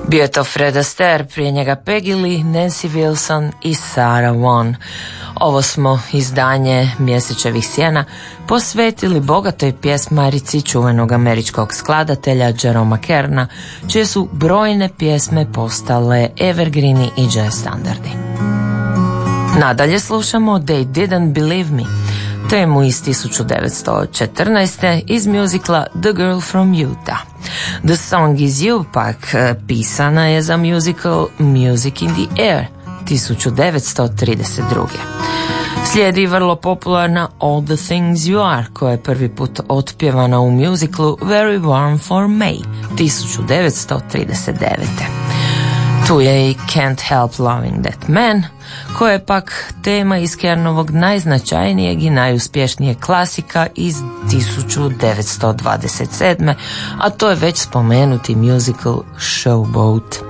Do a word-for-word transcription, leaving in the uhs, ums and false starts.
Bio je to Fred Astaire, prije njega Peggy Lee, Nancy Wilson i Sarah Vaughan. Ovo smo izdanje Mjesečevih sjena posvetili bogatoj pjesmarici čuvenog američkog skladatelja Jeroma Kerna, čije su brojne pjesme postale evergreeni i jazz standardi. Nadalje slušamo They Didn't Believe Me, temu iz tisuću devetsto četrnaeste iz muzikla The Girl from Utah. The Song Is You pak pisana je za musical Music in the Air tisuću devetsto trideset druge. Slijedi vrlo popularna All the Things You Are, koja je prvi put otpjevana u muziklu Very Warm for May tisuću devetsto trideset devete. Tu je i Can't Help Loving That Man, koja je pak tema iz Kernovog najznačajnijeg i najuspješnijeg klasika iz tisuću devetsto dvadeset sedme, a to je već spomenuti musical Showboat.